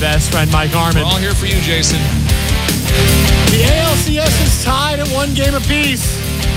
Best friend Mike Harmon. We're all here for you, Jason. The ALCS is tied at 1 game apiece.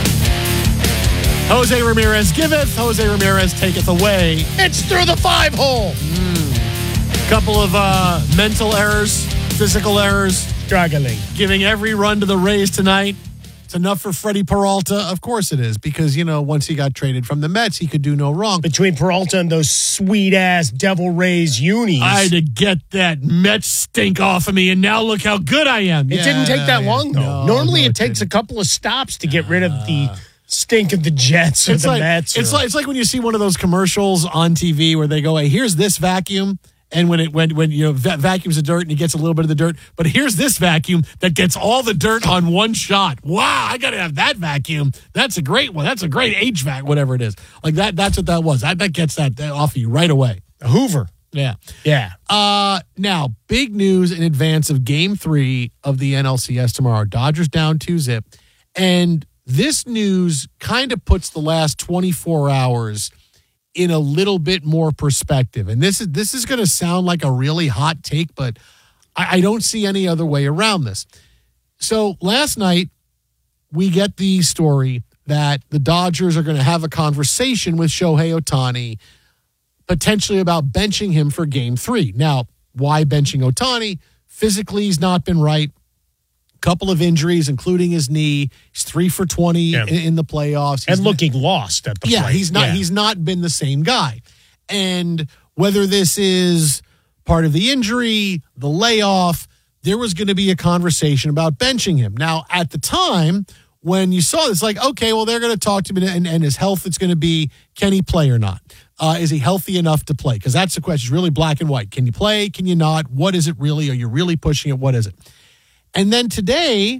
Jose Ramirez giveth, Jose Ramirez taketh away. It's through the 5-hole. Couple of mental errors, physical errors. Struggling. Giving every run to the Rays tonight. It's enough for Freddie Peralta. Of course it is, because, once he got traded from the Mets, he could do no wrong. Between Peralta and those sweet-ass Devil Rays unis. I had to get that Mets stink off of me, and now look how good I am. It didn't take that long, though. Normally it takes a couple of stops to get rid of the stink of the Jets or the Mets. It's like when you see one of those commercials on TV where they go, hey, here's this vacuum. And when vacuums the dirt and he gets a little bit of the dirt, but here's this vacuum that gets all the dirt on one shot. Wow, I got to have that vacuum. That's a great one. That's a great HVAC, whatever it is. Like that. That's what that was. That gets that off of you right away. A Hoover. Yeah. Yeah. Now, big news in advance of Game 3 of the NLCS tomorrow. Dodgers down 2-0. And this news kind of puts the last 24 hours in a little bit more perspective. And this is going to sound like a really hot take, but I don't see any other way around this. So last night, we get the story that the Dodgers are going to have a conversation with Shohei Ohtani, potentially about benching him for Game 3. Now, why benching Ohtani? Physically, he's not been right. Couple of injuries, including his knee. He's 3 for 20 in the playoffs. And looking lost at the plate. He's not been the same guy. And whether this is part of the injury, the layoff, there was going to be a conversation about benching him. Now, at the time, when you saw this, like, okay, well, they're going to talk to him, and his health, it's going to be, can he play or not? Is he healthy enough to play? Because that's the question. It's really black and white. Can you play? Can you not? What is it really? Are you really pushing it? What is it? And then today,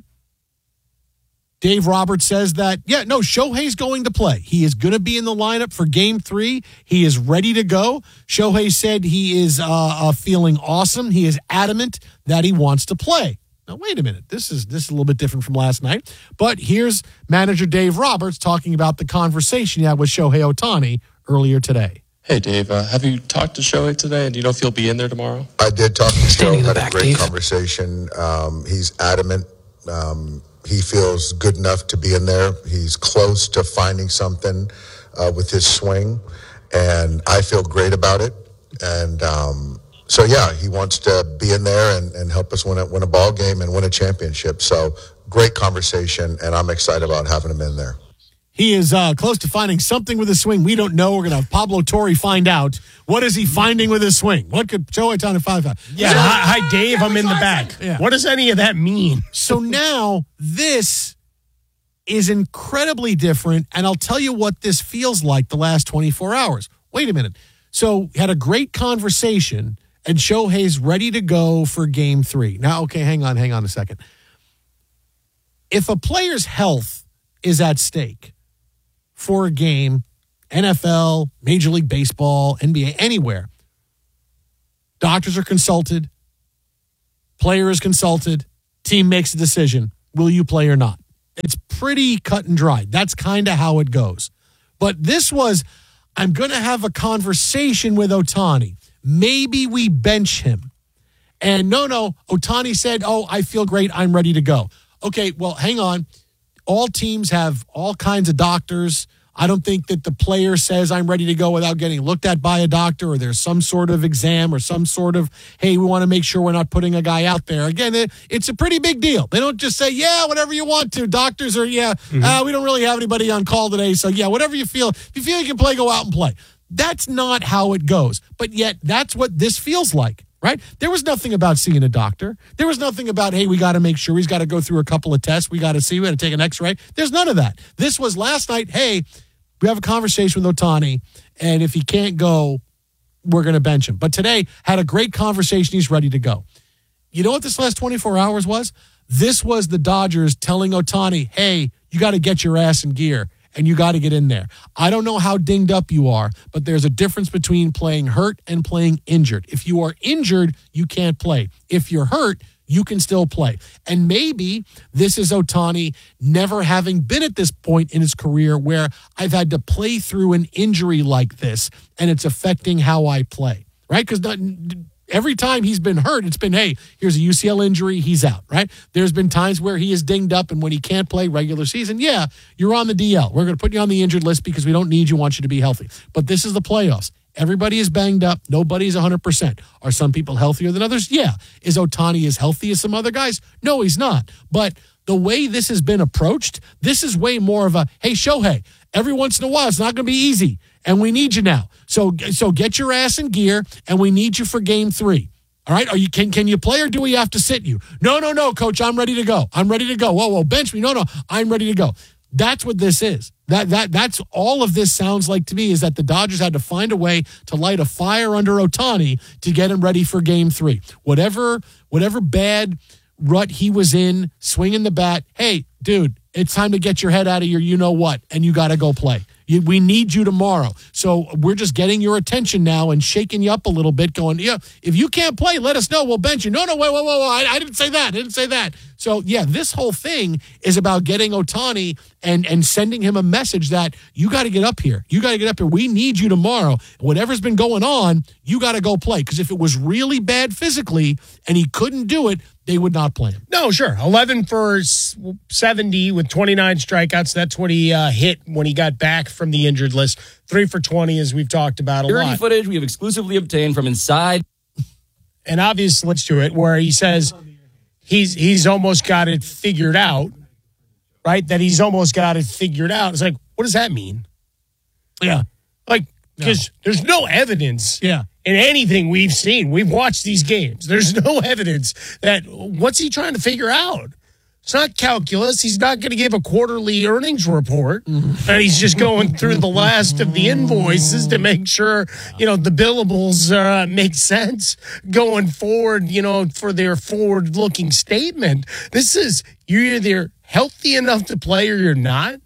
Dave Roberts says that, Shohei's going to play. He is going to be in the lineup for Game 3. He is ready to go. Shohei said he is feeling awesome. He is adamant that he wants to play. Now, wait a minute. This is a little bit different from last night. But here's manager Dave Roberts talking about the conversation he had with Shohei Ohtani earlier today. Hey, Dave, have you talked to Shohei today? And do you know if he'll be in there tomorrow? I did talk to Shohei, had a great conversation. He's adamant. He feels good enough to be in there. He's close to finding something with his swing, and I feel great about it. And he wants to be in there and help us win a ball game and win a championship. So great conversation, and I'm excited about having him in there. He is close to finding something with his swing. We don't know. We're going to have Pablo Torre find out. What is he finding with his swing? What could Shohei Ohtani find out? Yeah, hi, Dave. I'm in the back. Yeah. What does any of that mean? So now this is incredibly different, and I'll tell you what this feels like the last 24 hours. Wait a minute. So had a great conversation, and Shohei's ready to go for Game 3. Now, okay, hang on a second. If a player's health is at stake for a game, NFL, Major League Baseball, NBA, anywhere, doctors are consulted, player is consulted, team makes a decision. Will you play or not? It's pretty cut and dry. That's kind of how it goes. But this was, I'm going to have a conversation with Ohtani. Maybe we bench him. And no, Ohtani said, I feel great. I'm ready to go. Okay, well, hang on. All teams have all kinds of doctors. I don't think that the player says I'm ready to go without getting looked at by a doctor, or there's some sort of exam or some sort of, hey, we want to make sure we're not putting a guy out there. Again, it's a pretty big deal. They don't just say, whatever you want to. Doctors are, we don't really have anybody on call today. So, whatever you feel. If you feel you can play, go out and play. That's not how it goes. But yet, that's what this feels like. Right? There was nothing about seeing a doctor. There was nothing about, hey, we got to make sure he's got to go through a couple of tests. We got to see, we got to take an x-ray. There's none of that. This was last night, hey, we have a conversation with Ohtani, and if he can't go, we're going to bench him. But today, had a great conversation. He's ready to go. You know what this last 24 hours was? This was the Dodgers telling Ohtani, hey, you got to get your ass in gear. And you got to get in there. I don't know how dinged up you are, but there's a difference between playing hurt and playing injured. If you are injured, you can't play. If you're hurt, you can still play. And maybe this is Ohtani never having been at this point in his career where I've had to play through an injury like this, and it's affecting how I play, right? Because Every time he's been hurt, it's been, hey, here's a UCL injury, he's out, right? There's been times where he is dinged up, and when he can't play regular season, yeah, you're on the DL. We're going to put you on the injured list because we don't need you, want you to be healthy. But this is the playoffs. Everybody is banged up. Nobody's 100%. Are some people healthier than others? Yeah. Is Ohtani as healthy as some other guys? No, he's not. But the way this has been approached, this is way more of a, hey, Shohei, every once in a while, it's not going to be easy, and we need you now. So get your ass in gear, and we need you for game 3. All right? Can you play, or do we have to sit you? No, coach, I'm ready to go. Whoa, bench me. No, I'm ready to go. That's what this is. That's all of this sounds like to me, is that the Dodgers had to find a way to light a fire under Ohtani to get him ready for game 3. Whatever bad rut he was in, swinging the bat, hey, dude, it's time to get your head out of your you-know-what, and you got to go play. We need you tomorrow. So we're just getting your attention now and shaking you up a little bit, going, yeah, if you can't play, let us know. We'll bench you. No, whoa. I didn't say that. So, yeah, this whole thing is about getting Ohtani and sending him a message that you got to get up here. We need you tomorrow. Whatever's been going on, you got to go play. Because if it was really bad physically and he couldn't do it, they would not play him. No, sure. 11 for 70 with 29 strikeouts. That's what he hit when he got back from the injured list. 3 for 20, as we've talked about a lot. Security footage we have exclusively obtained from inside. And obviously, let's do it, where he says he's almost got it figured out, right? That he's almost got it figured out. It's like, what does that mean? Yeah. Like, because there's no evidence. Yeah. In anything we've seen. We've watched these games. There's no evidence that what's he trying to figure out? It's not calculus. He's not going to give a quarterly earnings report. And he's just going through the last of the invoices to make sure, the billables make sense going forward, for their forward-looking statement. This is, you're either healthy enough to play or you're not.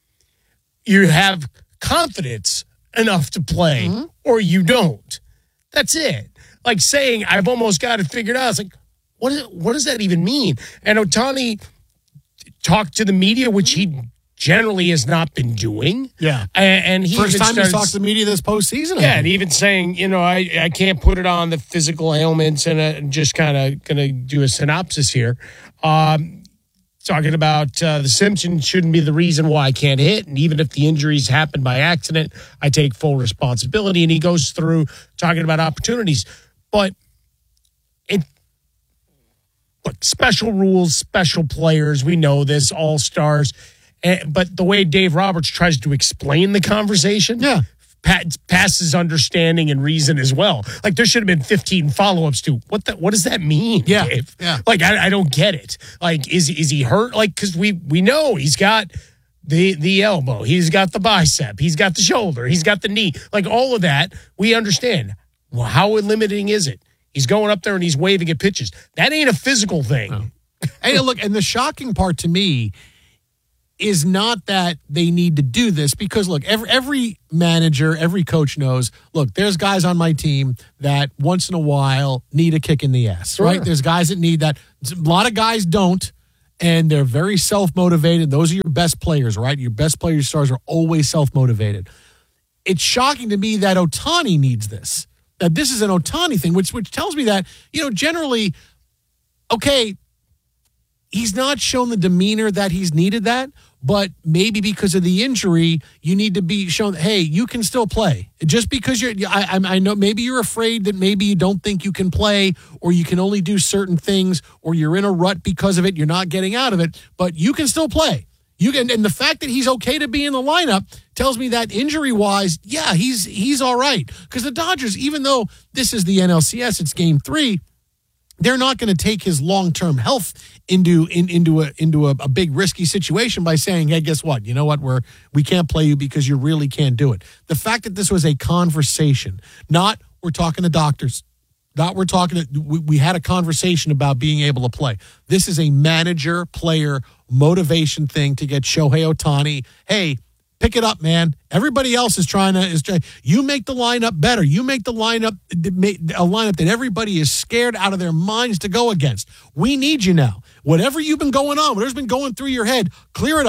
You have confidence enough to play or you don't. That's it. Like saying, I've almost got it figured out. It's like, what does that even mean? And Ohtani talked to the media, which he generally has not been doing. Yeah. And he first time he's talked to the media this postseason. Yeah, and even saying, I can't put it on the physical ailments, and just kind of going to do a synopsis here. Talking about the Simpsons shouldn't be the reason why I can't hit. And even if the injuries happen by accident, I take full responsibility. And he goes through talking about opportunities. But look, special rules, special players, we know this, all-stars. But the way Dave Roberts tries to explain the conversation passes understanding and reason as well. Like, there should have been 15 follow-ups to what does that mean, Dave? Yeah. Like, I don't get it. Like, is he hurt? Like, because we know he's got the elbow, he's got the bicep, he's got the shoulder, he's got the knee. Like, all of that, we understand. Well, how limiting is it? He's going up there and he's waving at pitches. That ain't a physical thing. No. Hey, look, and the shocking part to me is not that they need to do this, because, look, every manager, every coach knows, look, there's guys on my team that once in a while need a kick in the ass, right? There's guys that need that. A lot of guys don't, and they're very self-motivated. Those are your best players, right? Your best players, stars are always self-motivated. It's shocking to me that Ohtani needs this, that this is an Ohtani thing, which tells me that, generally, okay, he's not shown the demeanor that he's needed that, but maybe because of the injury, you need to be shown, hey, you can still play. Just because I know maybe you're afraid that maybe you don't think you can play, or you can only do certain things, or you're in a rut because of it, you're not getting out of it, but you can still play. You can, and the fact that he's okay to be in the lineup tells me that injury-wise, yeah, he's all right. Because the Dodgers, even though this is the NLCS, it's Game 3, they're not going to take his long-term health into a big risky situation by saying, hey, guess what? You know what? We can't play you because you really can't do it. The fact that this was a conversation, not we're talking to doctors, not we're talking to, we had a conversation about being able to play. This is a manager-player motivation thing to get Shohei Ohtani. Hey, pick it up, man. Everybody else is trying. You make the lineup better. You make the lineup a lineup that everybody is scared out of their minds to go against. We need you now. Whatever you've been going on, whatever's been going through your head, clear it up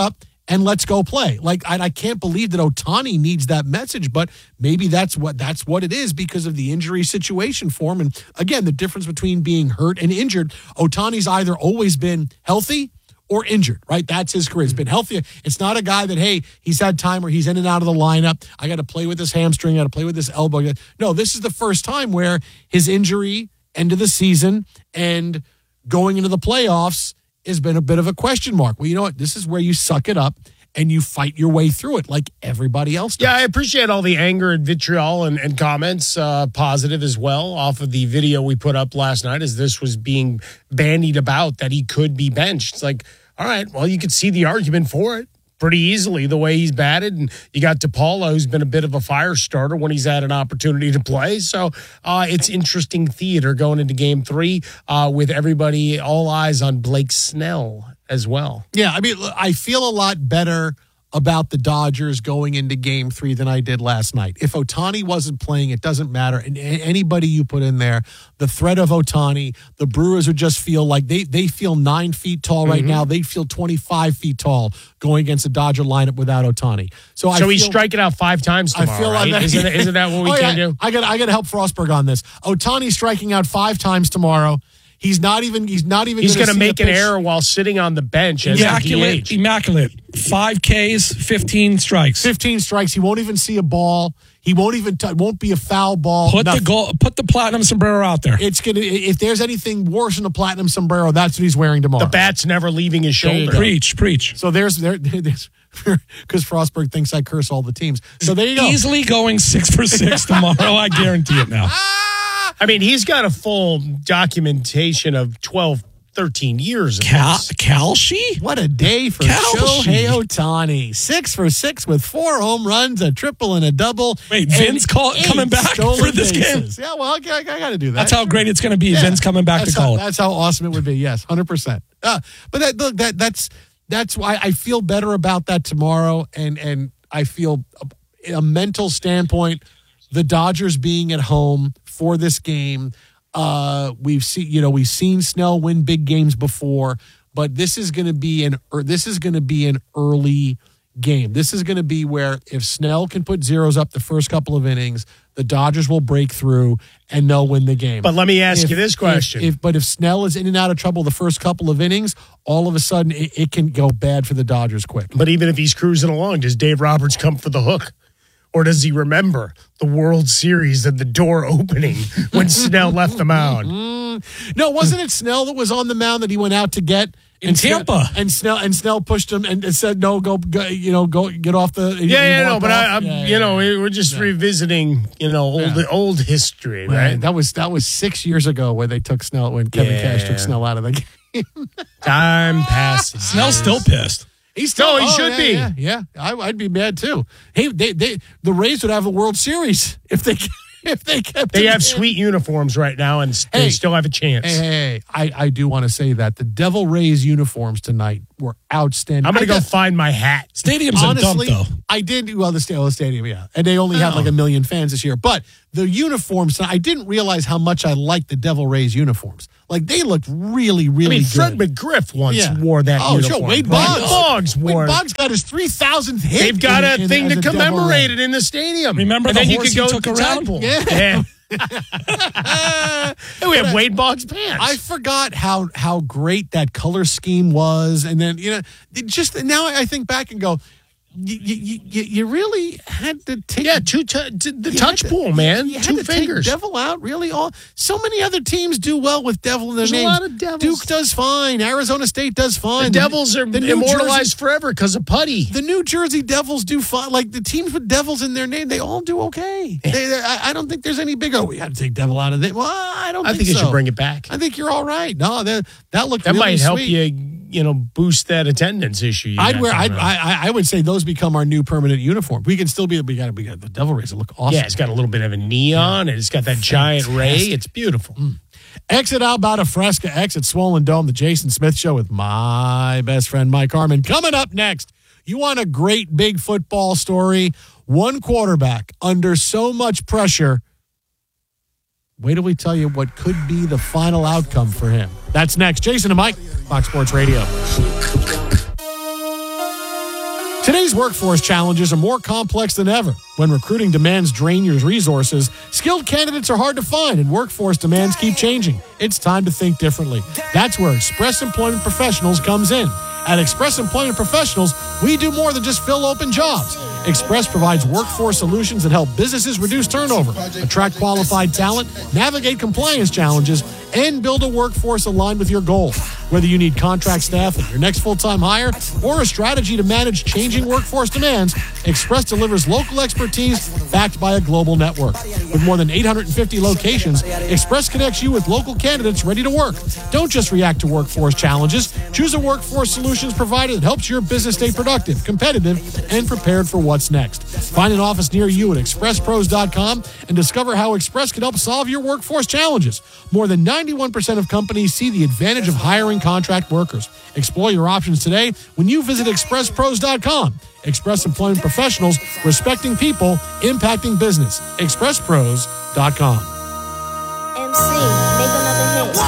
and let's go play. Like, I can't believe that Ohtani needs that message, but maybe that's what it is because of the injury situation for him. And again, the difference between being hurt and injured, Ohtani's either always been healthy or injured, right? That's his career. He's been healthy. It's not a guy that, hey, he's had time where he's in and out of the lineup. I got to play with this hamstring. I got to play with this elbow. No, this is the first time where his injury, end of the season, and going into the playoffs has been a bit of a question mark. Well, you know what? This is where you suck it up and you fight your way through it like everybody else does. Yeah, I appreciate all the anger and vitriol and comments, positive as well, off of the video we put up last night as this was being bandied about that he could be benched. It's like, all right, well, you could see the argument for it pretty easily the way he's batted. And you got DePaula, who's been a bit of a fire starter when he's had an opportunity to play. So it's interesting theater going into game 3 with everybody, all eyes on Blake Snell as well. Yeah, I mean, I feel a lot better about the Dodgers going into game 3 than I did last night. If Ohtani wasn't playing, it doesn't matter. And anybody you put in there, the threat of Ohtani, the Brewers would just feel like they feel 9 feet tall right now. They feel 25 feet tall going against a Dodger lineup without Ohtani. So he's striking out 5 times tomorrow, I feel right? like Isn't that what we can do? I got to help Frostberg on this. Ohtani striking out 5 times tomorrow. He's going to make an error while sitting on the bench as immaculate. 5 Ks, 15 strikes. 15 strikes. He won't even see a ball. He won't even won't be a foul ball. Put the platinum sombrero out there. It's gonna. If there's anything worse than a platinum sombrero, that's what he's wearing tomorrow. The bat's never leaving his shoulder. Preach. So there's because Frostberg thinks I curse all the teams. So there you go. Easily going 6 for 6 tomorrow. I guarantee it now. I mean, he's got a full documentation of 12, 13 years. Kalshi? What a day for Shohei Ohtani. 6 for 6 with 4 home runs, a triple and a double. Wait, Vince coming back for this game? Yeah, well, I got to do that. That's how great it's going to be. Yeah, Vince coming back to call it. That's how awesome it would be. Yes, 100%. But that's why I feel better about that tomorrow, and I feel a mental standpoint. The Dodgers being at home for this game, we've seen Snell win big games before, but this is going to be an early game. This is going to be where if Snell can put zeros up the first couple of innings, the Dodgers will break through and they'll win the game. But let me ask you this question: if Snell is in and out of trouble the first couple of innings, all of a sudden it can go bad for the Dodgers quick. But even if he's cruising along, does Dave Roberts come for the hook? Or does he remember the World Series and the door opening when Snell left the mound? No, wasn't it Snell that was on the mound that he went out to get in Tampa? And Snell pushed him and said, "No, go get off the." We're just revisiting, old history, right? That was 6 years ago where they took Snell when Kevin Cash took Snell out of the game. Time passes. Snell's still pissed. He should be. Yeah. I'd be mad too. Hey, the Rays would have a World Series if they kept. They have sweet uniforms right now, and they still have a chance. Hey, I do want to say that the Devil Rays uniforms tonight were outstanding. I'm going to go find my hat. Stadium's honestly, a dump, though. I did. Well, the stadium, yeah, and they only had like 1 million fans this year. But the uniforms, I didn't realize how much I liked the Devil Rays uniforms. Like, they looked really, really good. Fred McGriff once wore that uniform. Sure. Wade Boggs wore it. Wade Boggs got his 3,000th hit. They've got a thing to commemorate it in the stadium. Remember the horse you took around? Yeah. We have Wade Boggs pants. I forgot how great that color scheme was. And then, just now I think back and go, you really had to take the touch pool, man. You had 2 to fingers. Take Devil out, really. So many other teams do well with Devil in their names. A lot of Devils. Duke does fine. Arizona State does fine. The Devils are immortalized forever because of Putty. The New Jersey Devils do fine. Like, the teams with Devils in their name, they all do okay. I don't think there's any big. We had to take Devil out of it. Well, I think you should bring it back. I think you're all right. No, that looked. That really might help sweet. You boost that attendance issue. I would say those become our new permanent uniform. We can still we got the Devil Rays that look awesome. Yeah, it's got a little bit of a neon, and it's got that giant ray. It's beautiful. Exit Alberta Fresca, exit Swollen Dome, the Jason Smith Show with my best friend Mike Harmon. Coming up next, you want a great big football story? One quarterback under so much pressure. Wait till we tell you what could be the final outcome for him. That's next. Jason and Mike, Fox Sports Radio. Today's workforce challenges are more complex than ever. When recruiting demands drain your resources, skilled candidates are hard to find and workforce demands keep changing. It's time to think differently. That's where Express Employment Professionals comes in. At Express Employment Professionals, we do more than just fill open jobs. Express provides workforce solutions that help businesses reduce turnover, attract qualified talent, navigate compliance challenges, and build a workforce aligned with your goals. Whether you need contract staff at your next full-time hire or a strategy to manage changing workforce demands, Express delivers local expertise backed by a global network. With more than 850 locations, Express connects you with local candidates ready to work. Don't just react to workforce challenges. Choose a workforce solutions provider that helps your business stay productive, competitive, and prepared for what's next. Find an office near you at expresspros.com and discover how Express can help solve your workforce challenges. More than 91% of companies see the advantage of hiring contract workers. Explore your options today when you visit expresspros.com. Express Employment Professionals, respecting people, impacting business. expresspros.com. MC, make another hit.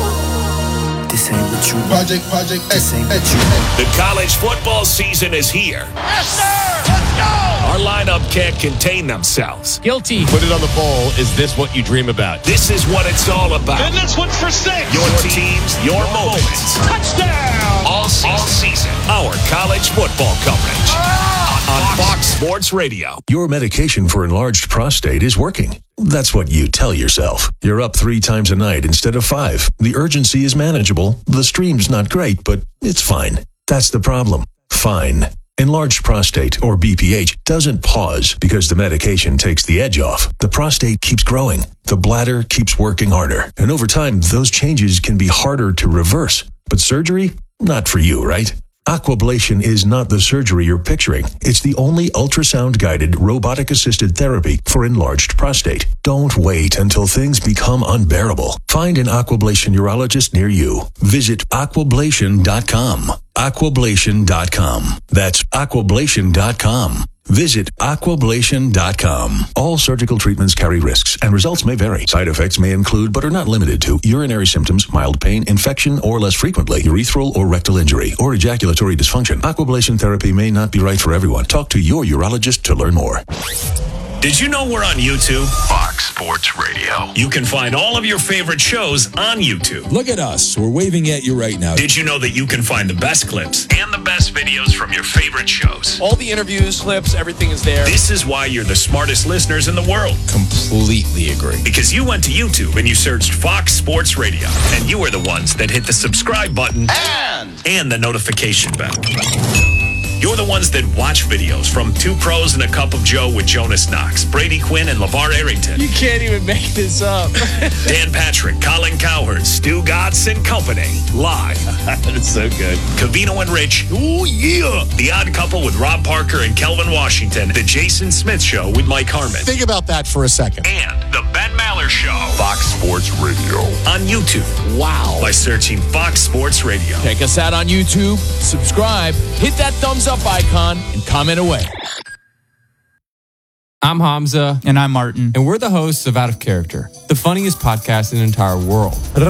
This ain't what you want. Project, This ain't what you want. The college football season is here. Yes, sir! Let's go! Our lineup can't contain themselves. Guilty. Put it on the bowl. Is this what you dream about? This is what it's all about. And this one's for 6. Your teams, your moments. Touchdown! All season. Our college football coverage. On Fox Sports Radio. Your medication for enlarged prostate is working. That's what you tell yourself. You're up 3 times a night instead of 5. The urgency is manageable. The stream's not great, but it's fine. That's the problem. Fine. Enlarged prostate, or BPH, doesn't pause because the medication takes the edge off. The prostate keeps growing. The bladder keeps working harder. And over time, those changes can be harder to reverse. But surgery? Not for you, right? Aquablation is not the surgery you're picturing. It's the only ultrasound-guided, robotic-assisted therapy for enlarged prostate. Don't wait until things become unbearable. Find an Aquablation urologist near you. Visit aquablation.com. Aquablation.com. That's aquablation.com. Visit aquablation.com. All surgical treatments carry risks, and results may vary. Side effects may include, but are not limited to, urinary symptoms, mild pain, infection, or less frequently, urethral or rectal injury, or ejaculatory dysfunction. Aquablation therapy may not be right for everyone. Talk to your urologist to learn more. Did you know we're on YouTube? Fox Sports Radio. You can find all of your favorite shows on YouTube. Look at us. We're waving at you right now. Did you know that you can find the best clips and the best videos from your favorite shows? All the interviews, clips, everything is there. This is why you're the smartest listeners in the world. Completely agree. Because you went to YouTube and you searched Fox Sports Radio, and you are the ones that hit the subscribe button and the notification bell. You're the ones that watch videos from Two Pros and a Cup of Joe with Jonas Knox, Brady Quinn, and LeVar Arrington. You can't even make this up. Dan Patrick, Colin Cowherd, Stu Gatz and Company, live. That is so good. Covino and Rich, ooh yeah. The Odd Couple with Rob Parker and Kelvin Washington. The Jason Smith Show with Mike Harmon. Think about that for a second. And the Ben Maller Show. Fox Sports Radio. On YouTube. Wow. By searching Fox Sports Radio. Check us out on YouTube. Subscribe. Hit that thumbs up icon and comment away. I'm Hamza. And I'm Martin. And we're the hosts of Out of Character, the funniest podcast in the entire world. The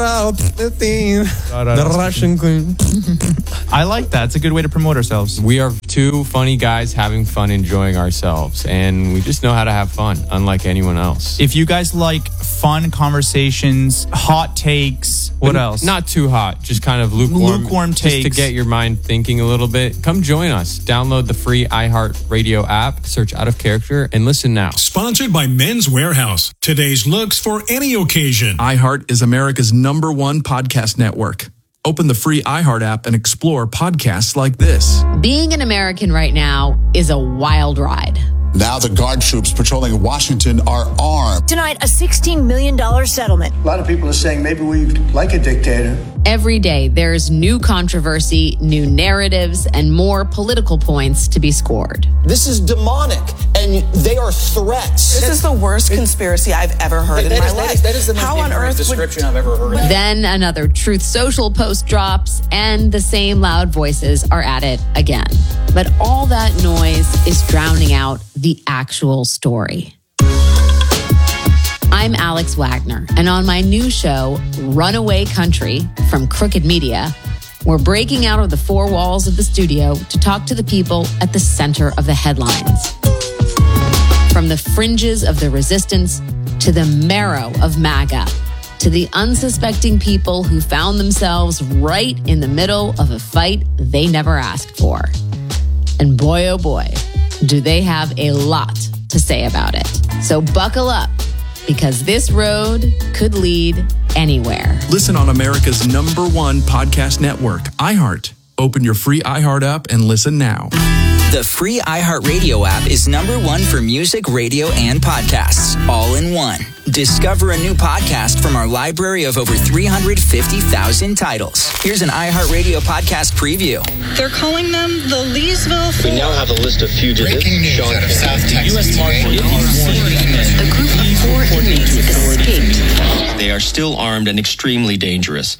Russian queen. I like that. It's a good way to promote ourselves. We are 2 funny guys having fun, enjoying ourselves, and we just know how to have fun, unlike anyone else. If you guys like fun conversations, hot takes, what else? Not too hot, just kind of lukewarm takes. Just to get your mind thinking a little bit. Come join us. Download the free iHeartRadio app, search Out of Character, and listen now. Sponsored by Men's Warehouse. Today's looks for any occasion. iHeart is America's #1 podcast network. Open the free iHeart app and explore podcasts like this. Being an American right now is a wild ride. Now the guard troops patrolling Washington are armed. Tonight, a $16 million settlement. A lot of people are saying maybe we like a dictator. Every day, there's new controversy, new narratives, and more political points to be scored. This is demonic, and they are threats. This is the worst conspiracy I've ever heard in my life. That is the most ignorant description I've ever heard. Then another Truth Social post drops, and the same loud voices are at it again. But all that noise is drowning out the actual story. I'm Alex Wagner, and on my new show, Runaway Country from Crooked Media, We're breaking out of the four walls of the studio to talk to the people at the center of the headlines. From the fringes of the resistance to the marrow of MAGA, to the unsuspecting people who found themselves right in the middle of a fight they never asked for. And boy, oh boy, do they have a lot to say about it. So buckle up, because this road could lead anywhere. Listen on America's #1 podcast network, iHeart. Open your free iHeart app and listen now. The free iHeartRadio app is #1 for music, radio, and podcasts, all in one. Discover a new podcast from our library of over 350,000 titles. Here's an iHeartRadio podcast preview. They're calling them the Leesville Four. We now have a list of fugitives. Breaking news Sean out of South Texas. U.S. Marshal. A group of 4 inmates escaped. They are still armed and extremely dangerous.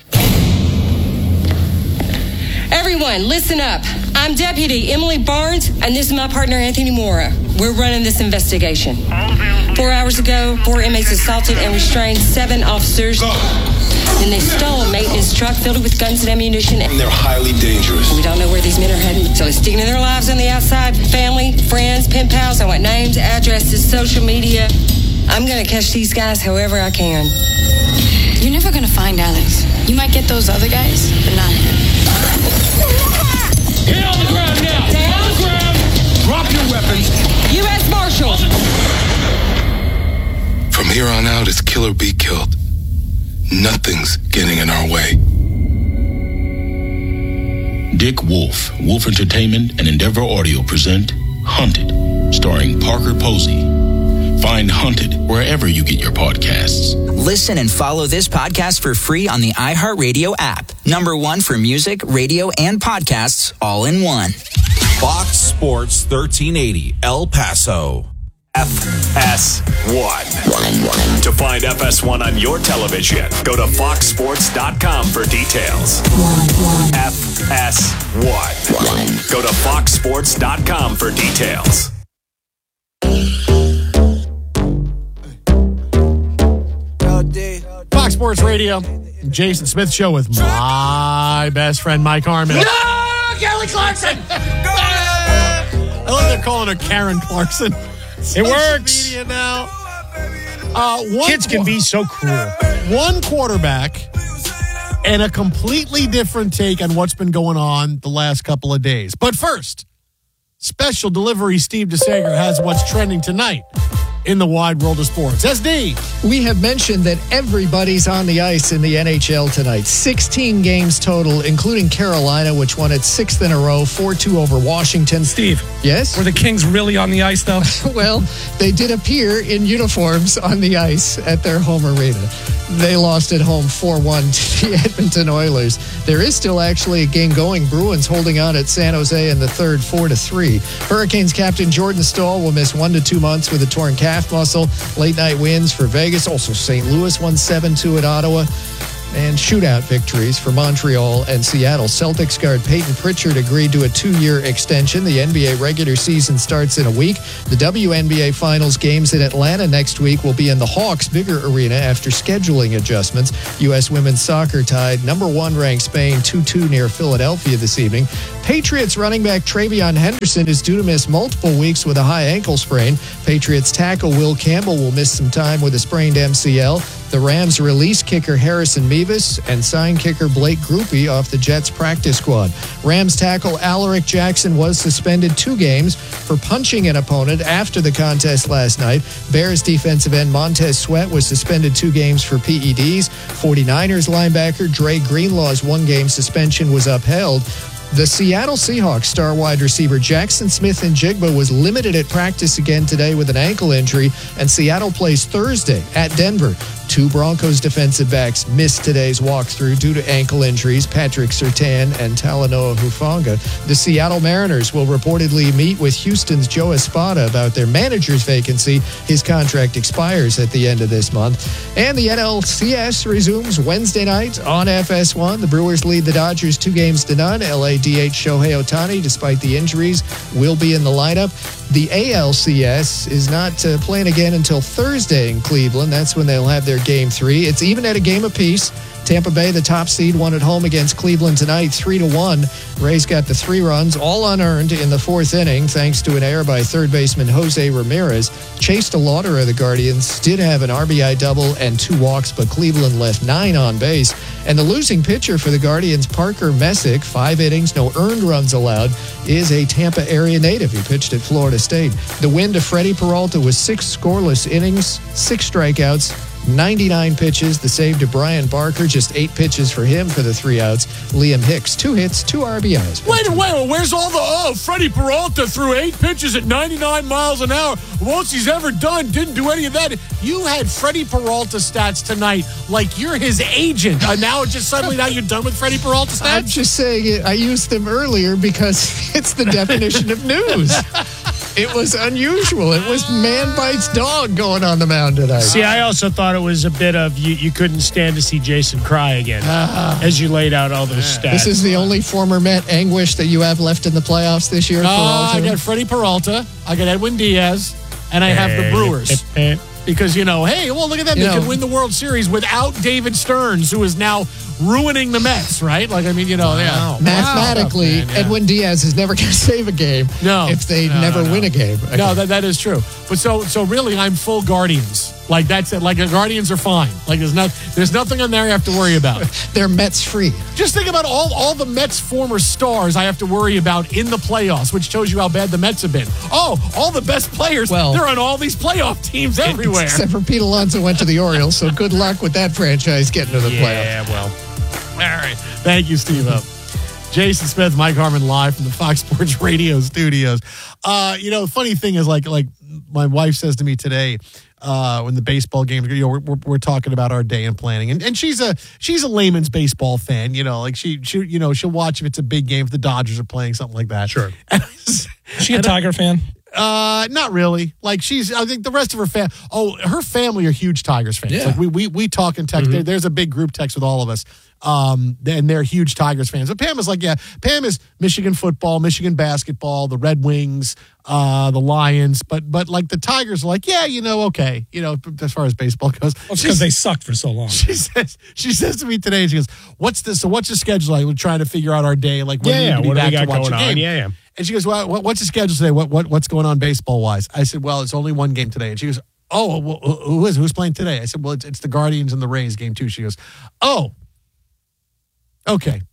Everyone, listen up. I'm Deputy Emily Barnes, and this is my partner, Anthony Mora. We're running this investigation. 4 hours ago, 4 inmates assaulted and restrained 7 officers. Then they stole a maintenance truck filled with guns and ammunition. And they're highly dangerous. We don't know where these men are heading, so they're sticking to their lives on the outside. Family, friends, pen pals. I want names, addresses, social media. I'm going to catch these guys however I can. You're never going to find Alex. You might get those other guys, but not him. Get on the ground now! Stay on the ground! Drop your weapons! U.S. Marshal! From here on out, it's kill or be killed. Nothing's getting in our way. Dick Wolf, Wolf Entertainment and Endeavor Audio present Hunted, starring Parker Posey. Find Hunted wherever you get your podcasts. Listen and follow this podcast for free on the iHeartRadio app. #1 for music, radio, and podcasts, all in one. Fox Sports 1380, El Paso. FS1. To find FS1 on your television, go to foxsports.com for details. FS1. Go to foxsports.com for details. Fox Sports Radio, Jason Smith Show with my best friend, Mike Harmon. No, Kelly Clarkson! I love they're calling her Karen Clarkson. It works. Media now. Kids can be so cruel. One quarterback and a completely different take on what's been going on the last couple of days. But first, special delivery Steve DeSager has what's trending tonight in the wide world of sports. SD. We have mentioned that everybody's on the ice in the NHL tonight. 16 games total, including Carolina, which won its 6th in a row, 4-2 over Washington. Steve. Yes? Were the Kings really on the ice, though? Well, they did appear in uniforms on the ice at their home arena. They lost at home 4-1 to the Edmonton Oilers. There is still actually a game going. Bruins holding on at San Jose in the third, 4-3. Hurricanes captain Jordan Staal will miss 1 to 2 months with a torn calf muscle. Late night wins for Vegas. Also, St. Louis won 7-2 at Ottawa. And shootout victories for Montreal and Seattle. Celtics guard Peyton Pritchard agreed to a 2-year extension. The NBA regular season starts in a week. The WNBA Finals games in Atlanta next week will be in the Hawks' bigger arena after scheduling adjustments. U.S. women's soccer tied #1 ranked Spain 2-2 near Philadelphia this evening. Patriots running back Travion Henderson is due to miss multiple weeks with a high ankle sprain. Patriots tackle Will Campbell will miss some time with a sprained MCL. The Rams release kicker Harrison Mevis and sign kicker Blake Grupe off the Jets practice squad. Rams tackle Alaric Jackson was suspended 2 games for punching an opponent after the contest last night. Bears defensive end Montez Sweat was suspended 2 games for PEDs. 49ers linebacker Dre Greenlaw's 1-game suspension was upheld. The Seattle Seahawks star wide receiver Jackson Smith-Njigba was limited at practice again today with an ankle injury, and Seattle plays Thursday at Denver. 2 Broncos defensive backs missed today's walkthrough due to ankle injuries, Patrick Surtain and Talanoa Hufanga. The Seattle Mariners will reportedly meet with Houston's Joe Espada about their manager's vacancy. His contract expires at the end of this month. And the NLCS resumes Wednesday night on FS1. The Brewers lead the Dodgers 2-0. LA DH Shohei Ohtani, despite the injuries, will be in the lineup. The ALCS is not playing again until Thursday in Cleveland. That's when they'll have their Game 3. It's even at a game apiece. Tampa Bay, the top seed, won at home against Cleveland tonight, 3-1. Rays got the 3 runs, all unearned in the 4th inning, thanks to an error by third baseman Jose Ramirez. Chase DeLauder of the Guardians did have an RBI double and 2 walks, but Cleveland left 9 on base. And the losing pitcher for the Guardians, Parker Messick, 5 innings, no earned runs allowed, is a Tampa area native. He pitched at Florida State. The win to Freddie Peralta was 6 scoreless innings, 6 strikeouts, 99 pitches. The save to Brian Barker, just 8 pitches for him for the 3 outs. Liam Hicks, 2 hits, 2 RBIs. Wait, where's all the, Freddie Peralta threw 8 pitches at 99 miles an hour. Most he's ever done, didn't do any of that. You had Freddie Peralta stats tonight like you're his agent. Now you're done with Freddie Peralta stats? I'm just saying I used them earlier because it's the definition of news. It was unusual. It was man bites dog going on the mound tonight. See, I also thought it was a bit of you couldn't stand to see Jason cry again as you laid out all those stats. This is the only former Met anguish that you have left in the playoffs this year. I got Freddie Peralta, I got Edwin Diaz, and I have the Brewers. Because, hey, well, look at that. They could win the World Series without David Stearns, who is now ruining the Mets, right? Yeah. Mathematically, Edwin Diaz is never going to save a game if they never win a game. Okay. No, that is true. But so really, I'm full Guardians. Like, that's it. Like, the Guardians are fine. Like, there's nothing on there I have to worry about. They're Mets free. Just think about all the Mets former stars I have to worry about in the playoffs, which shows you how bad the Mets have been. Oh, all the best players, they're on all these playoff teams everywhere. Except for Pete Alonso went to the Orioles, so good luck with that franchise getting to the playoffs. Yeah, well. All right. Thank you, Steve. Jason Smith, Mike Harmon, live from the Fox Sports Radio studios. Funny thing is, like my wife says to me today, when the baseball games, we're talking about our day and planning, and she's a layman's baseball fan. She'll watch if it's a big game, if the Dodgers are playing, something like that. Sure. Is she a Tiger fan? Not really. Like, I think the rest of her her family are huge Tigers fans. Yeah. Like we talk and text. Mm-hmm. There's a big group text with all of us. And they're huge Tigers fans. But Pam is Pam is Michigan football, Michigan basketball, the Red Wings, the Lions. But like the Tigers are like, okay. As far as baseball goes. Well, it's because they sucked for so long. She says to me today, she goes, what's this? So what's the schedule like? We're trying to figure out our day. Like, when we need to be back to watch a game. Yeah. And she goes, well, what's the schedule today? What's going on baseball-wise? I said, well, it's only one game today. And she goes, oh, well, who's playing today? I said, well, it's the Guardians and the Rays game 2. She goes, oh, okay.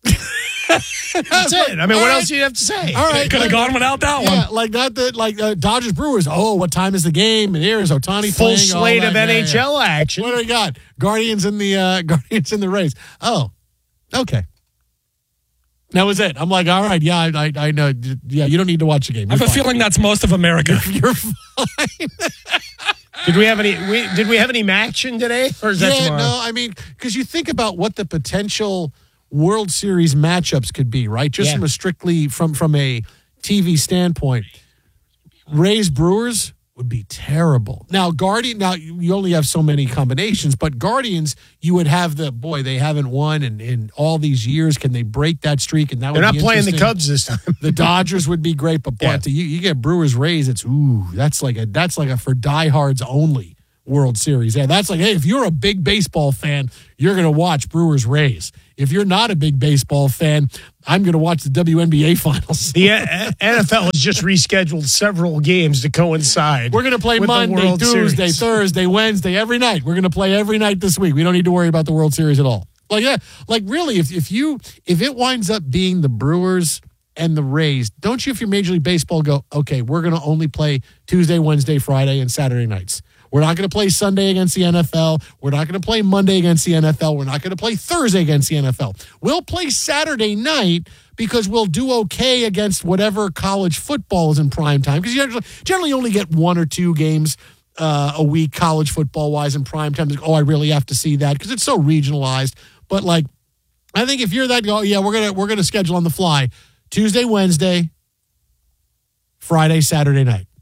That's it. I mean, what else do you have to say? All right. Could have gone without that one. Yeah, like Dodgers Brewers. Oh, what time is the game? And here's Ohtani full playing. Slate of NHL action. What do we got? Guardians and the Rays. Oh, okay. That was it. I'm like, all right, yeah, I know. Yeah, you don't need to watch the game. I have a feeling that's most of America. You're fine. Did we have any action today, or is that tomorrow? No, I mean, because you think about what the potential World Series matchups could be, right? Just from a strictly from a TV standpoint, Rays Brewers would be terrible. Now, you only have so many combinations, but Guardians, you would have they haven't won in all these years. Can they break that streak? And they're not playing the Cubs this time. The Dodgers would be great, but you get Brewers Rays, that's like a for diehards only World Series. Yeah, that's like, hey, if you're a big baseball fan, you're going to watch Brewers Rays. If you're not a big baseball fan, I'm going to watch the WNBA finals. The NFL has just rescheduled several games to coincide. We're going to play Monday, Tuesday, Thursday, Wednesday, every night. We're going to play every night this week. We don't need to worry about the World Series at all. Really, if it winds up being the Brewers and the Rays, don't you, if you're Major League Baseball, go, okay, we're going to only play Tuesday, Wednesday, Friday, and Saturday nights. We're not going to play Sunday against the NFL. We're not going to play Monday against the NFL. We're not going to play Thursday against the NFL. We'll play Saturday night because we'll do okay against whatever college football is in prime time. Because you generally only get 1 or 2 games a week, college football-wise, in prime time. I really have to see that because it's so regionalized. But, I think if you're that, we're gonna schedule on the fly Tuesday, Wednesday, Friday, Saturday night.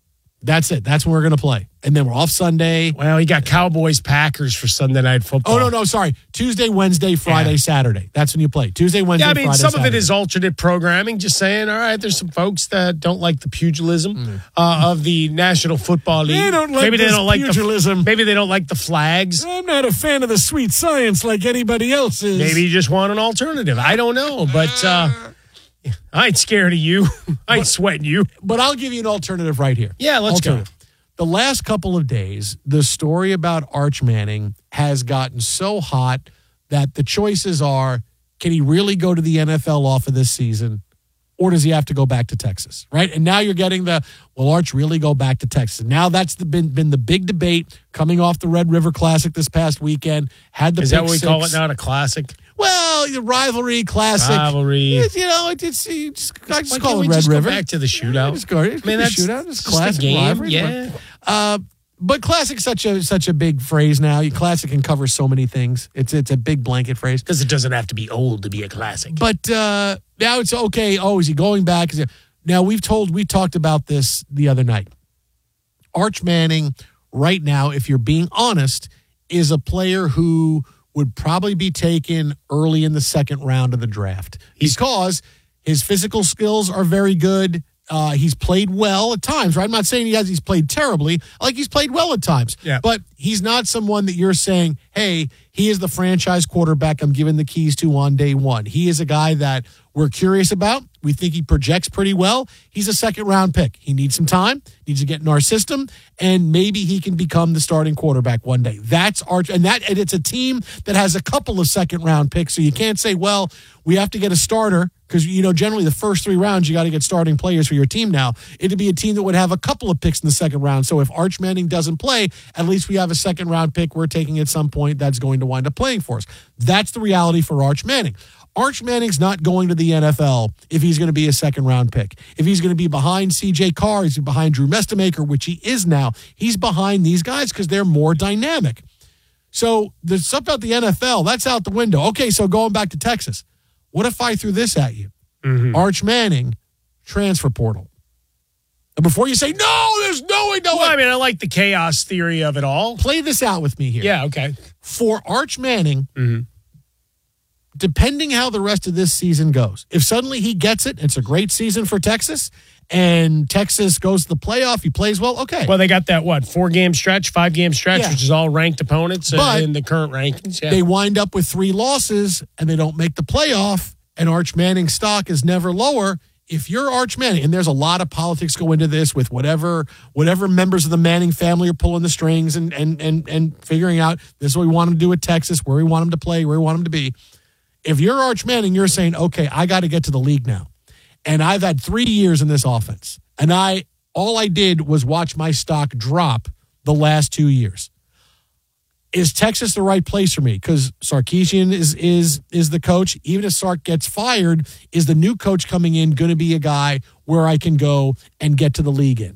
That's it. That's when we're going to play. And then we're off Sunday. Well, you got Cowboys, Packers for Sunday Night Football. Oh, no, sorry. Tuesday, Wednesday, Friday, Saturday. That's when you play. Tuesday, Wednesday, Friday, some Saturday. of it is alternate programming, just saying, all right, there's some folks that don't like the pugilism of the National Football League. They don't like maybe they this don't like pugilism. Maybe they don't like the flags. I'm not a fan of the sweet science like anybody else is. Maybe you just want an alternative. I don't know, but I ain't scared of you. I ain't sweating you. But I'll give you an alternative right here. Yeah, let's go. The last couple of days, the story about Arch Manning has gotten so hot that the choices are, can he really go to the NFL off of this season, or does he have to go back to Texas, right? And now you're getting will Arch really go back to Texas? Now that's been the big debate coming off the Red River Classic this past weekend. Is that what we call it now, a classic? Well, the rivalry, classic. Rivalry. I just call it Red just River. Go back to the shootout. That's shootout. It's classic game, rivalry. yeah. But classic's such a big phrase now. Classic can cover so many things. It's a big blanket phrase. Because it doesn't have to be old to be a classic. But now it's okay. Oh, is he going back? Now we talked about this the other night. Arch Manning, right now, if you're being honest, is a player who would probably be taken early in the second round of the draft because his physical skills are very good. He's played well at times, right? I'm not saying he's played terribly. He's played well at times. Yeah. But he's not someone that you're saying, hey, he is the franchise quarterback I'm giving the keys to on day one. He is a guy that we're curious about. We think he projects pretty well. He's a second-round pick. He needs some time, needs to get in our system, and maybe he can become the starting quarterback one day. That's Arch, and it's a team that has a couple of second-round picks, so you can't say, well, we have to get a starter, because, generally the first 3 rounds, you got to get starting players for your team now. It'd be a team that would have a couple of picks in the second round. So if Arch Manning doesn't play, at least we have a second-round pick we're taking at some point that's going to wind up playing for us. That's the reality for Arch Manning. Arch Manning's not going to the NFL if he's going to be a second-round pick. If he's going to be behind C.J. Carr, he's behind Drew Mestemaker, which he is now. He's behind these guys because they're more dynamic. So the stuff about the NFL, that's out the window. Okay, so going back to Texas, what if I threw this at you? Mm-hmm. Arch Manning, transfer portal. And before you say, no, there's no way, no way. Well, I like the chaos theory of it all. Play this out with me here. Yeah, okay. For Arch Manning, depending how the rest of this season goes, if suddenly he gets it, it's a great season for Texas, and Texas goes to the playoff, he plays well, okay. Well, they got that, 4-game stretch, 5-game stretch, which is all ranked opponents in the current rankings. Yeah. They wind up with 3 losses, and they don't make the playoff, and Arch Manning's stock is never lower. If you're Arch Manning, and there's a lot of politics go into this with whatever members of the Manning family are pulling the strings and figuring out this is what we want him to do at Texas, where we want him to play, where we want him to be. If you're Arch Manning, you're saying, okay, I got to get to the league now. And I've had 3 years in this offense. And all I did was watch my stock drop the last 2 years. Is Texas the right place for me? Because Sarkisian is the coach. Even if Sark gets fired, is the new coach coming in going to be a guy where I can go and get to the league in?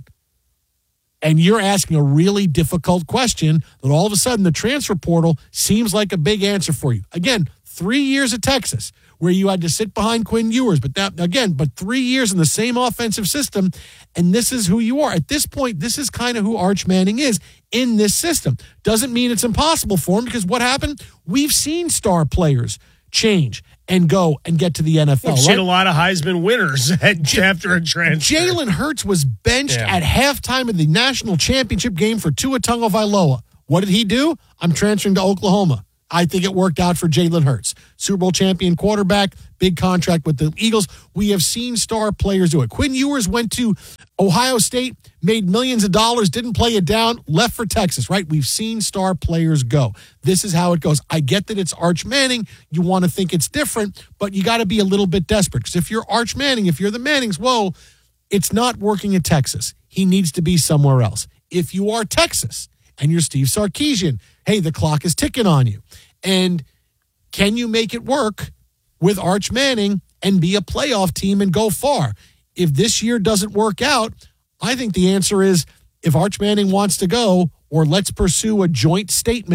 And you're asking a really difficult question that all of a sudden the transfer portal seems like a big answer for you. Again, 3 years at Texas where you had to sit behind Quinn Ewers, but 3 years in the same offensive system, and this is who you are. At this point, this is kind of who Arch Manning is in this system. Doesn't mean it's impossible for him, because what happened? We've seen star players change and go and get to the NFL. We've seen a lot of Heisman winners after a transfer. Jalen Hurts was benched at halftime of the national championship game for Tua Tagovailoa. What did he do? I'm transferring to Oklahoma. I think it worked out for Jalen Hurts. Super Bowl champion quarterback, big contract with the Eagles. We have seen star players do it. Quinn Ewers went to Ohio State, made millions of dollars, didn't play it down, left for Texas, right? We've seen star players go. This is how it goes. I get that it's Arch Manning. You want to think it's different, but you got to be a little bit desperate. Because if you're Arch Manning, if you're the Mannings, whoa, it's not working at Texas. He needs to be somewhere else. If you are Texas and you're Steve Sarkisian, hey, the clock is ticking on you. And can you make it work with Arch Manning and be a playoff team and go far? If this year doesn't work out, I think the answer is if Arch Manning wants to go, or let's pursue a joint statement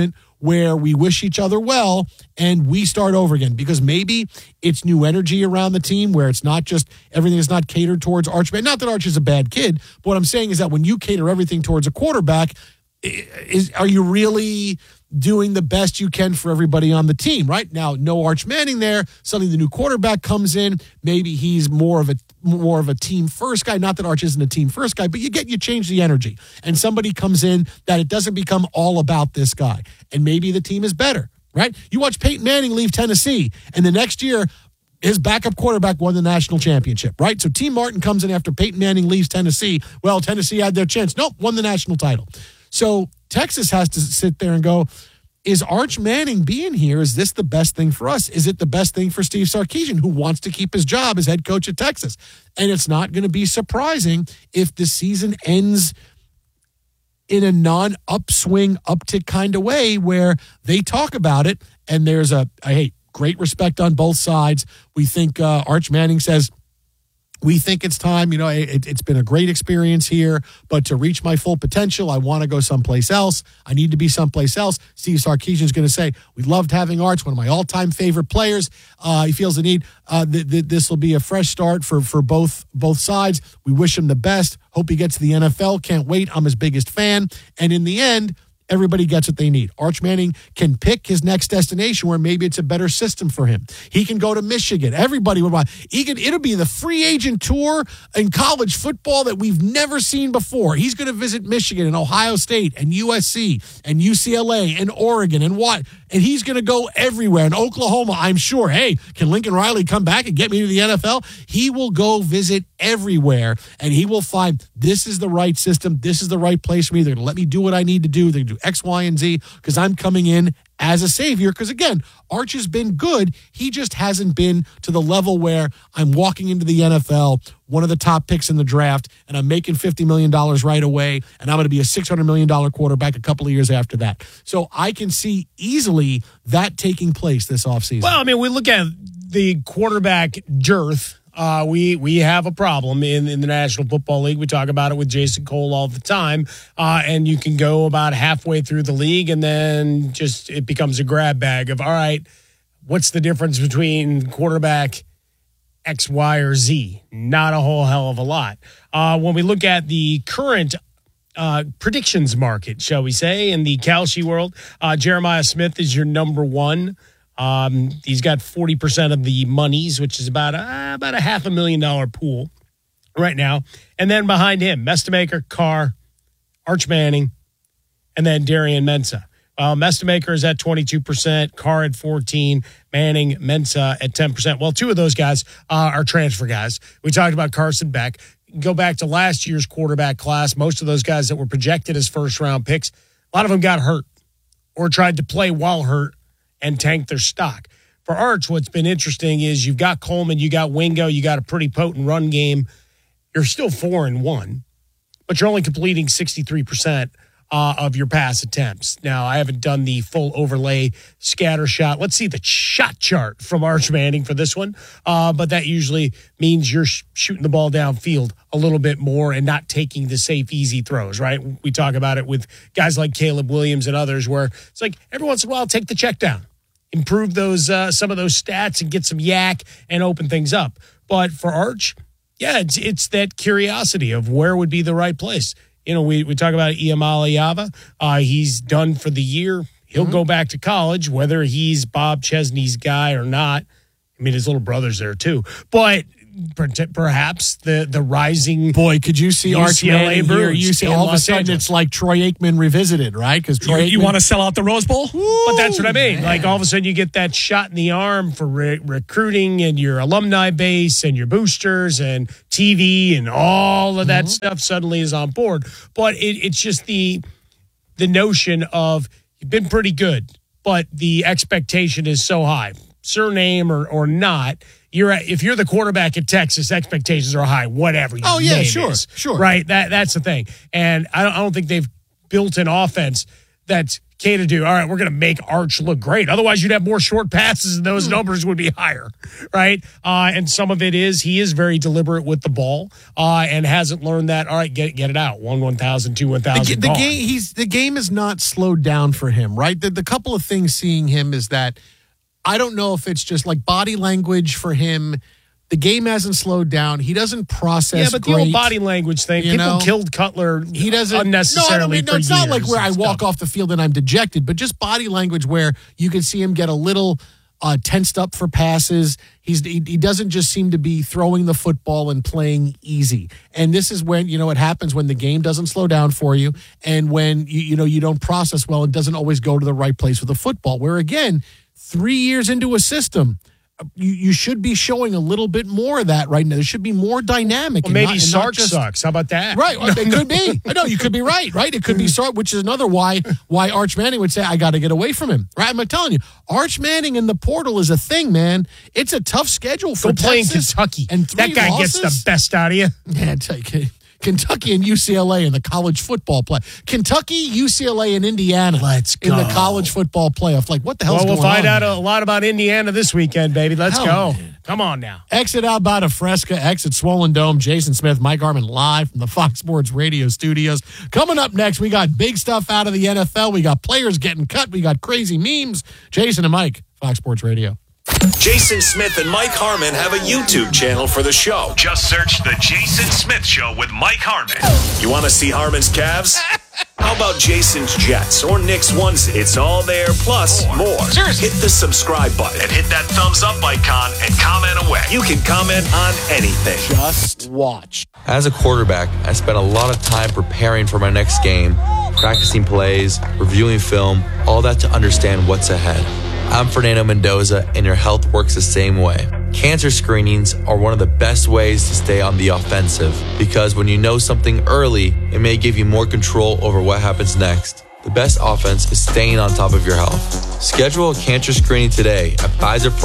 where we wish each other well and we start over again, because maybe it's new energy around the team where it's not just everything is not catered towards Arch. Not that Arch is a bad kid, but what I'm saying is that when you cater everything towards a quarterback, are you really doing the best you can for everybody on the team? Right now, no Arch Manning there. Suddenly the new quarterback comes in. Maybe he's more of a team first guy. Not that Arch isn't a team first guy, but you change the energy, and somebody comes in that it doesn't become all about this guy, and maybe the team is better. Right? You watch Peyton Manning leave Tennessee, and the next year his backup quarterback won the national championship, right? So T. Martin comes in after Peyton Manning leaves Tennessee. Well, Tennessee had their chance. Nope, won the national title. So Texas has to sit there and go, is Arch Manning being here, is this the best thing for us? Is it the best thing for Steve Sarkisian, who wants to keep his job as head coach at Texas? And it's not going to be surprising if the season ends in a non-upswing, uptick kind of way where they talk about it and there's great respect on both sides. We think Arch Manning says, we think it's time, it's been a great experience here, but to reach my full potential, I want to go someplace else. I need to be someplace else. Steve Sarkisian is going to say, we loved having Arch, one of my all-time favorite players. He feels the need. This will be a fresh start for both sides. We wish him the best. Hope he gets to the NFL. Can't wait. I'm his biggest fan. And in the end, everybody gets what they need. Arch Manning can pick his next destination where maybe it's a better system for him. He can go to Michigan. Everybody would want. It'll be the free agent tour in college football that we've never seen before. He's going to visit Michigan and Ohio State and USC and UCLA and Oregon and he's going to go everywhere. In Oklahoma, I'm sure. Hey, can Lincoln Riley come back and get me to the NFL? He will go visit everywhere, and he will find this is the right system. This is the right place for me. They're going to let me do what I need to do. They're going to do X, Y, and Z because I'm coming in as a savior. Because, again, Arch has been good. He just hasn't been to the level where I'm walking into the NFL, one of the top picks in the draft, and I'm making $50 million right away, and I'm going to be a $600 million quarterback a couple of years after that. So I can see easily that taking place this offseason. Well, I mean, we look at the quarterback dearth. We have a problem in the National Football League. We talk about it with Jason Cole all the time. And you can go about halfway through the league and then just it becomes a grab bag of, all right, what's the difference between quarterback X, Y, or Z? Not a whole hell of a lot. When we look at the current predictions market, shall we say, in the Kalshi world, Jeremiah Smith is your number one. He's got 40% of the monies, which is about a $500,000 pool right now. And then behind him, Mestamaker, Carr, Arch Manning, and then Darian Mensah. Mestamaker is at 22%, Carr at 14%, Manning, Mensah at 10%. Well, two of those guys are transfer guys. We talked about Carson Beck. Go back to last year's quarterback class. Most of those guys that were projected as first-round picks, a lot of them got hurt or tried to play while hurt and tank their stock. For Arch, what's been interesting is you've got Coleman, you got Wingo, you got a pretty potent run game. You're still 4-1, but you're only completing 63% of your pass attempts. Now, I haven't done the full overlay scatter shot. Let's see the shot chart from Arch Manning for this one. But that usually means you're shooting the ball downfield a little bit more and not taking the safe, easy throws, right? We talk about it with guys like Caleb Williams and others where it's like every once in a while, take the check down, improve those some of those stats and get some yak and open things up. But for Arch, yeah, it's that curiosity of where would be the right place. You know, we talk about Iamale Yava. He's done for the year. He'll go back to college, whether he's Bob Chesney's guy or not. I mean, his little brother's there too. But perhaps the rising boy, could you see Arch Manning here? You see all of a sudden it's like Troy Aikman revisited, right? Because you want to sell out the Rose Bowl? But that's what I mean. Man. Like all of a sudden you get that shot in the arm for recruiting and your alumni base and your boosters and TV and all of that stuff suddenly is on board. But it's just the notion of you've been pretty good, but the expectation is so high, surname or not. If you're the quarterback at Texas, expectations are high, whatever your name is. Sure. Right? That's the thing. And I don't think they've built an offense that's Kata do? All right, we're going to make Arch look great. Otherwise, you'd have more short passes and those numbers would be higher, right? And some of it is he is very deliberate with the ball and hasn't learned that. All right, get it out. 1,000, 2, 1,000. The game is not slowed down for him, right? The couple of things seeing him is that I don't know if it's just like body language for him. The game hasn't slowed down. He doesn't process. Yeah, but the old body language thing. People killed Cutler. He doesn't unnecessarily. No, it's not like where I walk off the field and I'm dejected, but just body language where you can see him get a little tensed up for passes. He doesn't just seem to be throwing the football and playing easy. And this is when it happens when the game doesn't slow down for you, and when you don't process well and doesn't always go to the right place with the football. Where again, 3 years into a system, you should be showing a little bit more of that right now. There should be more dynamic. Well, maybe Sark sucks. How about that? Right. It could be. I know you could be right. It could be Sark, which is another why Arch Manning would say, I got to get away from him. Right. I'm telling you, Arch Manning in the portal is a thing, man. It's a tough schedule for Texas. Playing Kentucky. And that guy losses. gets the best out of you. Yeah, Kentucky and UCLA in the college football play. Kentucky, UCLA, and Indiana. Let's go. In the college football playoff. Like, what the hell's going on? We'll find out a lot about Indiana this weekend, baby. Let's go. Man. Come on now. Exit out by Fresca, exit Swollen Dome. Jason Smith, Mike Harmon live from the Fox Sports Radio studios. Coming up next, we got big stuff out of the NFL. We got players getting cut. We got crazy memes. Jason and Mike, Fox Sports Radio. Jason Smith and Mike Harmon have a YouTube channel for the show. Just search The Jason Smith Show with Mike Harmon. You want to see Harmon's calves? How about Jason's Jets or Nick's onesie? It's all there, plus more. Seriously. Hit the subscribe button and hit that thumbs up icon and comment away. You can comment on anything. Just watch. As a quarterback, I spent a lot of time preparing for my next game, practicing plays, reviewing film, all that to understand what's ahead. I'm Fernando Mendoza, and your health works the same way. Cancer screenings are one of the best ways to stay on the offensive, because when you know something early, it may give you more control over what happens next. The best offense is staying on top of your health. Schedule a cancer screening today at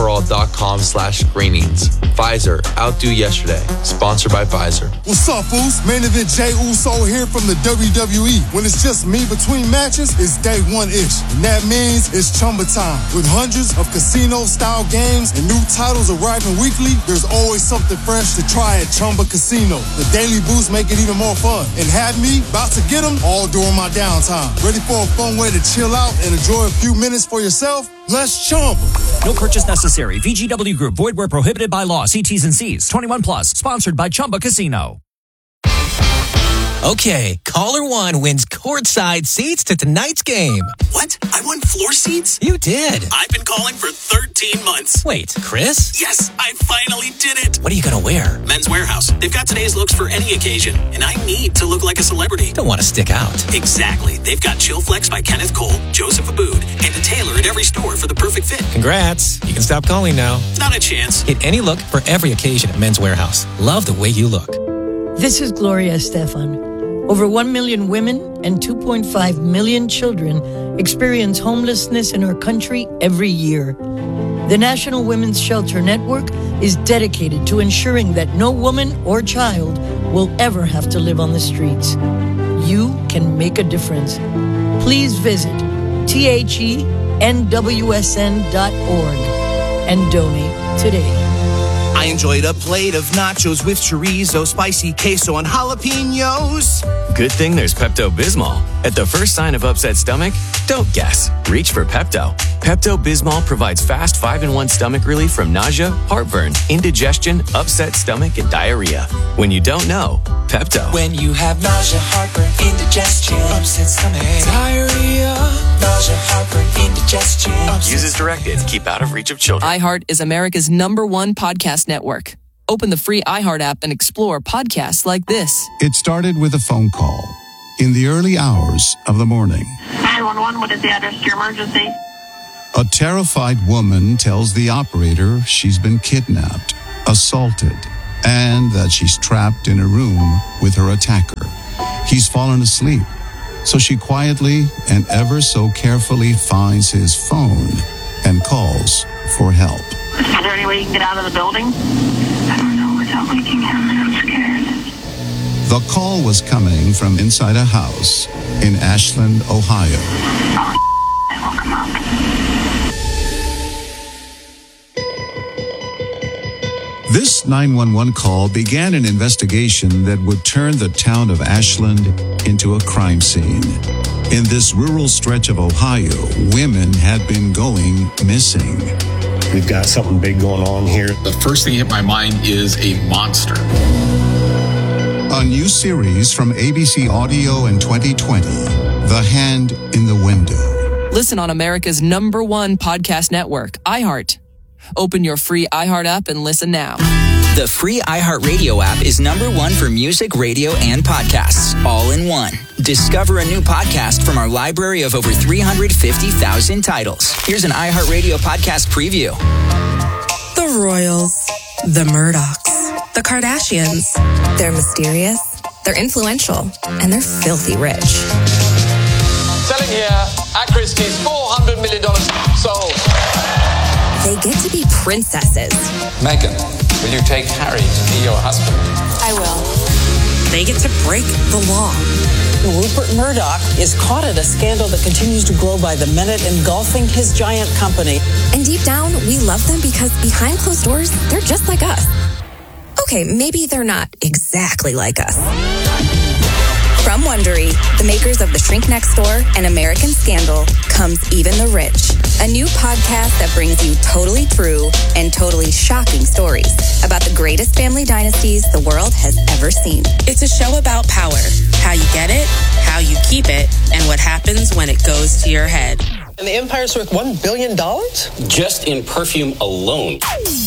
Pfizerforall.com/screenings. Pfizer, outdo yesterday. Sponsored by Pfizer. What's up, fools? Main event Jey Uso here from the WWE. When it's just me between matches, it's day one-ish. And that means it's Chumba time. With hundreds of casino-style games and new titles arriving weekly, there's always something fresh to try at Chumba Casino. The daily boosts make it even more fun. And have me about to get them all during my downtime. Ready for a fun way to chill out and enjoy a few minutes for yourself? Let's Chumba. No purchase necessary. VGW Group. Void where prohibited by law. See T's and C's. 21 plus. Sponsored by Chumba Casino. Okay, caller one wins courtside seats to tonight's game. What? I won floor seats? You did. I've been calling for 13 months. Wait, Chris? Yes, I finally did it. What are you going to wear? Men's Warehouse. They've got today's looks for any occasion, and I need to look like a celebrity. Don't want to stick out. Exactly. They've got Chill Flex by Kenneth Cole, Joseph Abood, and a tailor at every store for the perfect fit. Congrats. You can stop calling now. Not a chance. Get any look for every occasion at Men's Warehouse. Love the way you look. This is Gloria Estefan. Over 1 million women and 2.5 million children experience homelessness in our country every year. The National Women's Shelter Network is dedicated to ensuring that no woman or child will ever have to live on the streets. You can make a difference. Please visit thenwsn.org and donate today. I enjoyed a plate of nachos with chorizo, spicy queso, and jalapenos. Good thing there's Pepto-Bismol. At the first sign of upset stomach, don't guess. Reach for Pepto. Pepto-Bismol provides fast 5-in-1 stomach relief from nausea, heartburn, indigestion, upset stomach, and diarrhea. When you don't know, Pepto. When you have nausea, heartburn, indigestion, upset stomach, diarrhea, nausea, heartburn, indigestion. Use as directed. Keep out of reach of children. iHeart is America's #1 podcast network. Open the free iHeart app and explore podcasts like this. It started with a phone call in the early hours of the morning. 911, what is the address to your emergency? A terrified woman tells the operator she's been kidnapped, assaulted, and that she's trapped in a room with her attacker. He's fallen asleep, so she quietly and ever so carefully finds his phone and calls for help. Is there any way you can get out of the building? I don't know without waking him. I'm scared. The call was coming from inside a house in Ashland, Ohio. This 911 call began an investigation that would turn the town of Ashland into a crime scene. In this rural stretch of Ohio, women had been going missing. We've got something big going on here. The first thing hit my mind is a monster. A new series from ABC Audio in 2020, The Hand in the Window. Listen on America's #1 podcast network, iHeart. Open your free iHeart app and listen now. The free iHeartRadio app is #1 for music, radio, and podcasts, all in one. Discover a new podcast from our library of over 350,000 titles. Here's an iHeartRadio podcast preview. The Royals, the Murdochs, the Kardashians. They're mysterious, they're influential, and they're filthy rich. Selling here at Christie's, $400 million sold. They get to be princesses. Meghan, will you take Harry to be your husband? I will. They get to break the law. Rupert Murdoch is caught in a scandal that continues to grow by the minute, engulfing his giant company. And deep down, we love them because behind closed doors, they're just like us. Okay, maybe they're not exactly like us. From Wondery, the makers of The Shrink Next Door and American Scandal, comes Even the Rich, a new podcast that brings you totally true and totally shocking stories about the greatest family dynasties the world has ever seen. It's a show about power, how you get it, how you keep it, and what happens when it goes to your head. And the empire's worth $1 billion? Just in perfume alone.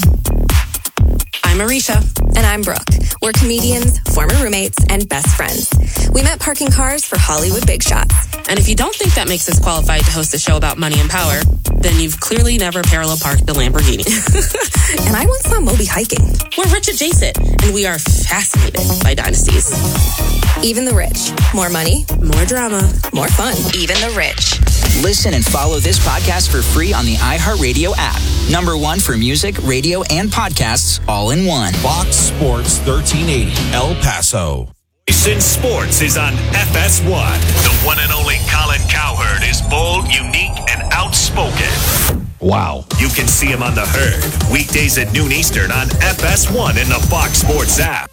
I'm Marisha. And I'm Brooke. We're comedians, former roommates, and best friends. We met parking cars for Hollywood big shots. And if you don't think that makes us qualified to host a show about money and power, then you've clearly never parallel parked the Lamborghini. And I once saw Moby hiking. We're rich adjacent, and we are fascinated by dynasties. Even the Rich. More money, more drama, more fun. Even the Rich. Listen and follow this podcast for free on the iHeartRadio app. #1 for music, radio, and podcasts, all in one. Fox Sports 1380, El Paso. Since Sports is on FS1. The one and only Colin Cowherd is bold, unique, and outspoken. Wow. You can see him on The Herd, weekdays at noon Eastern on FS1 in the Fox Sports app.